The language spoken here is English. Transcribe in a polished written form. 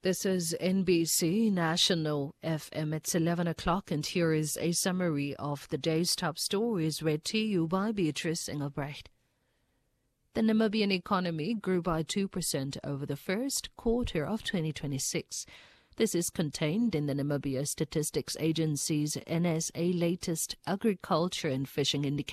This is NBC National FM. It's 11 o'clock, and here is a summary of the day's top stories read to you by Beatrice Engelbrecht. The Namibian economy grew by 2% over the first quarter of 2026. This is contained in the Namibia Statistics Agency's NSA latest agriculture and fishing indicator.